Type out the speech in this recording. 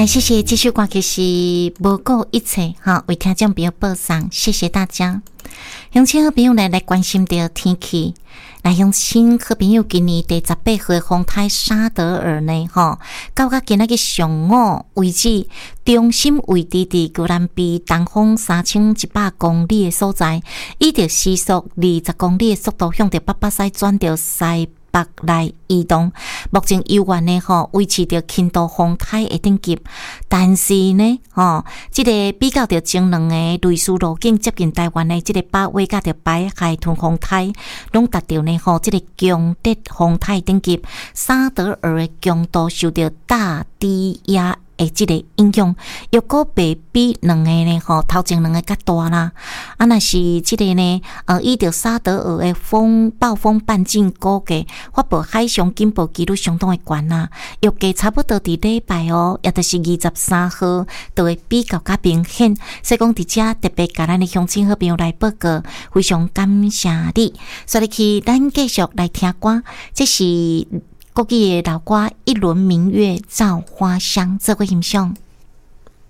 来，谢谢这首歌曲是无顾一切哈，为听众朋友播送，谢谢大家。乡亲好朋友来关心到天气，来乡亲好朋友今年第18号的风台沙德尔呢吼，到今仔日上午为止，中心位置伫高兰比东风3100公里的所在，以着时速20公里的速度向着北北西转着西北来移动，目前悠远呢维持着轻度风台的等级，但是呢这个比较着前两个类似路径接近台湾的这个把尾甲着白海豚风台，拢达到呢这个强烈风台等级，沙德尔的强度受到大低压这个影响，又个别比两个呢头前两个较大啦。若是这个呢依照沙德尔的暴风半径估计，发布海上警报几率相当的悬啦。预计差不多伫礼拜也就是23号，就会比较较明显。所以讲伫遮特别甲咱的乡亲好朋友来报告，非常感谢你。所以去咱继续来听歌，这是国语的老歌《一轮明月照花香》，这个欣赏。